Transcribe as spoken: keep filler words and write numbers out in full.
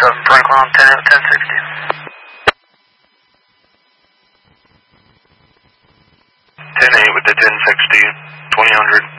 seven Franklin on ten ten sixty. ten eight with the ten sixty, twenty hundred.